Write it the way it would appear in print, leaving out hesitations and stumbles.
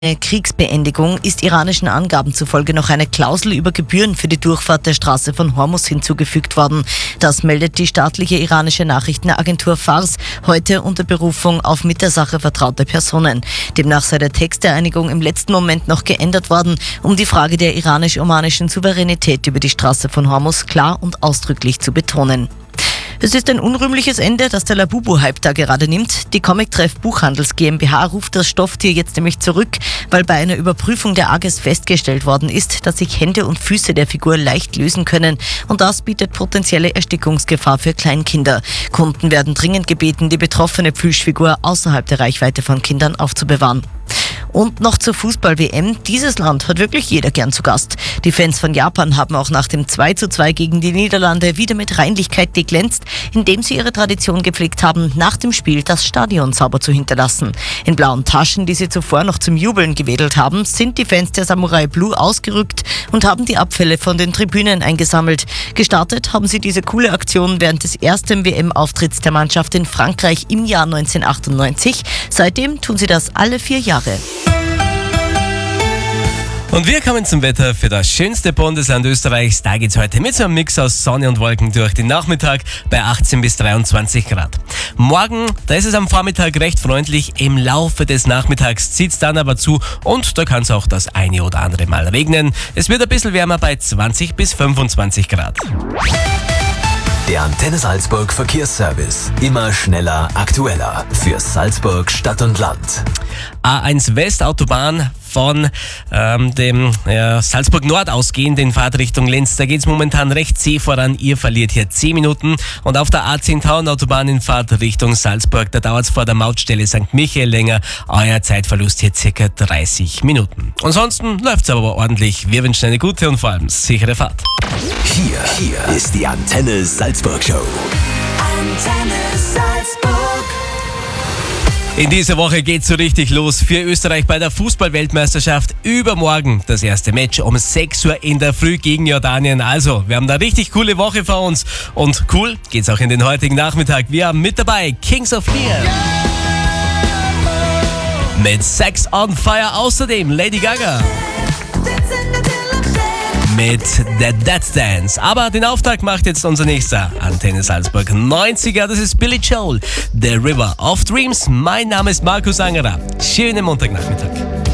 Kriegsbeendigung ist iranischen Angaben zufolge noch eine Klausel über Gebühren für die Durchfahrt der Straße von Hormuz hinzugefügt worden. Das meldet die staatliche iranische Nachrichtenagentur Fars heute unter Berufung auf mit der Sache vertraute Personen. Demnach sei der Text der Einigung im letzten Moment noch geändert worden, um die Frage der iranisch-omanischen Souveränität über die Straße von Hormuz klar und ausdrücklich zu betonen. Es ist ein unrühmliches Ende, das der Labubu-Hype da gerade nimmt. Die Comic-Treff Buchhandels GmbH ruft das Stofftier jetzt nämlich zurück, weil bei einer Überprüfung der AGES festgestellt worden ist, dass sich Hände und Füße der Figur leicht lösen können. Und das bietet potenzielle Erstickungsgefahr für Kleinkinder. Kunden werden dringend gebeten, die betroffene Plüschfigur außerhalb der Reichweite von Kindern aufzubewahren. Und noch zur Fußball-WM. Dieses Land hat wirklich jeder gern zu Gast. Die Fans von Japan haben auch nach dem 2:2 gegen die Niederlande wieder mit Reinlichkeit geglänzt, indem sie ihre Tradition gepflegt haben, nach dem Spiel das Stadion sauber zu hinterlassen. In blauen Taschen, die sie zuvor noch zum Jubeln gewedelt haben, sind die Fans der Samurai Blue ausgerückt und haben die Abfälle von den Tribünen eingesammelt. Gestartet haben sie diese coole Aktion während des ersten WM-Auftritts der Mannschaft in Frankreich im Jahr 1998. Seitdem tun sie das alle 4 Jahre. Und wir kommen zum Wetter für das schönste Bundesland Österreichs. Da geht's heute mit so einem Mix aus Sonne und Wolken durch den Nachmittag bei 18 bis 23 Grad. Morgen, da ist es am Vormittag recht freundlich. Im Laufe des Nachmittags zieht's dann aber zu und da kann es auch das eine oder andere Mal regnen. Es wird ein bisschen wärmer bei 20 bis 25 Grad. Der Antenne Salzburg Verkehrsservice. Immer schneller, aktueller. Für Salzburg Stadt und Land. A1 Westautobahn von dem Salzburg Nord ausgehend in Fahrtrichtung Linz. Da geht's momentan recht zäh voran. Ihr verliert hier 10 Minuten. Und auf der A10 Tauernautobahn in Fahrtrichtung Salzburg, da dauert's vor der Mautstelle St. Michael länger. Euer Zeitverlust hier circa 30 Minuten. Ansonsten läuft's aber ordentlich. Wir wünschen eine gute und vor allem sichere Fahrt. Hier ist die Antenne Salzburg Show. Antenne Salzburg. In dieser Woche geht's so richtig los für Österreich bei der Fußball-Weltmeisterschaft. Übermorgen das erste Match um 6 Uhr in der Früh gegen Jordanien. Also, wir haben da richtig coole Woche vor uns. Und cool geht's auch in den heutigen Nachmittag. Wir haben mit dabei Kings of Leon. Mit Sex on Fire außerdem Lady Gaga. Mit The Dead Dance. Aber den Auftakt macht jetzt unser nächster Antenne Salzburg 90er. Das ist Billy Joel, The River of Dreams. Mein Name ist Markus Angerer. Schönen Montagnachmittag.